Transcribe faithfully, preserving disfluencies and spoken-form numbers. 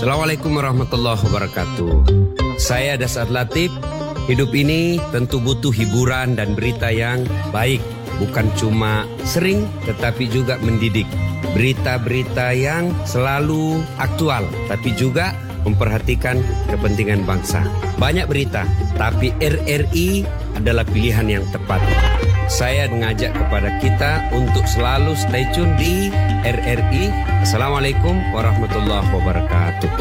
Assalamualaikum warahmatullahi wabarakatuh. Saya Dasar Latif. Hidup ini tentu butuh hiburan dan berita yang baik. Bukan cuma sering tetapi juga mendidik. Berita-berita yang selalu aktual tapi juga memperhatikan kepentingan bangsa. Banyak berita, tapi R R I adalah pilihan yang tepat. Saya mengajak kepada kita untuk selalu stay tune di R R I. Assalamualaikum warahmatullahi wabarakatuh.